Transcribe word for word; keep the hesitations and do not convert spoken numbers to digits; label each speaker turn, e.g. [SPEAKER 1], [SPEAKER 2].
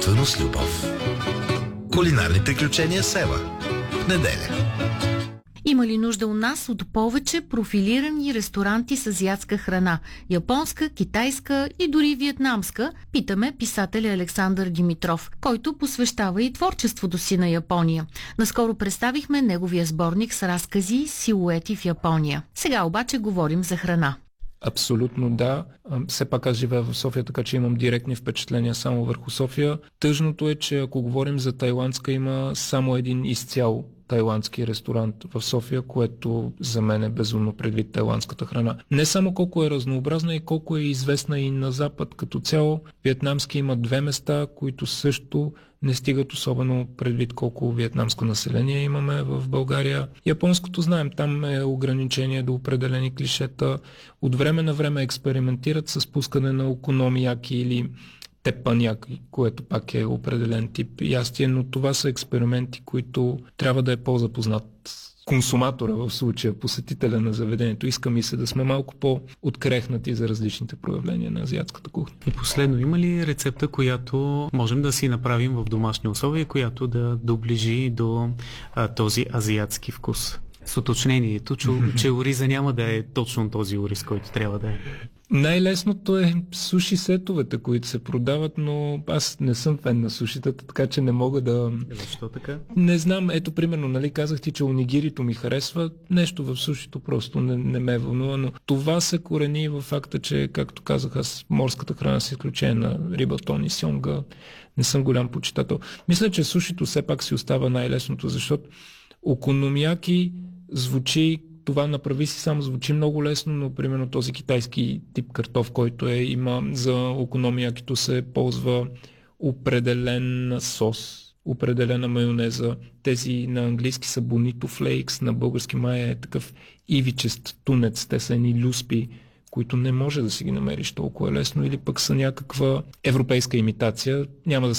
[SPEAKER 1] Готвено с любов. Кулинарни приключения с Ева. В неделя.
[SPEAKER 2] Има ли нужда у нас от повече профилирани ресторанти с азиатска храна? Японска, китайска и дори виетнамска? Питаме писателя Александър Димитров, който посвещава и творчеството си на Япония. Наскоро представихме неговия сборник с разкази "Силуети в Япония". Сега обаче говорим за храна.
[SPEAKER 3] Абсолютно да. Все пак аз живея в София, така че имам директни впечатления само върху София. Тъжното е, че ако говорим за тайландска, има само един изцяло тайландски ресторант в София, което за мен е безумно предвид тайландската храна. Не само колко е разнообразна, и колко е известна и на Запад като цяло. Виетнамски има две места, които също не стигат, особено предвид колко виетнамско население имаме в България. Японското знаем, там е ограничение до определени клишета. От време на време експериментират с пускане на окономияки или тепаняки, което пак е определен тип ястие, но това са експерименти, които трябва да е по-запознат консуматора, в случая посетителя на заведението. Иска ми се да сме малко по-открехнати за различните проявления на азиатската кухня.
[SPEAKER 4] И последно, има ли рецепта, която можем да си направим в домашни условия, която да доближи до а, този азиатски вкус? С уточнението, че, че ориза няма да е точно този ориз, който трябва да е.
[SPEAKER 3] Най-лесното е суши сетовете, които се продават, но аз не съм фен на сушитата, така че не мога да...
[SPEAKER 4] Защо така?
[SPEAKER 3] Не знам, ето примерно, нали, казах ти, че онигирито ми харесва, нещо в сушито просто не, не ме вълнува, но това се корени в факта, че, както казах аз, морската храна с изключение на риба, тон и сьомга, не съм голям почитател. Мисля, че сушито все пак си остава най-лесното, защото окономияки звучи, това направи си сам, звучи много лесно, но примерно този китайски тип картоф, който е, има за окономиякито се ползва определен сос, определена майонеза. Тези на английски са bonito flakes, на български май е такъв ивичест тунец, те са едни люспи, които не може да си ги намериш толкова лесно, или пък са някаква европейска имитация. Няма да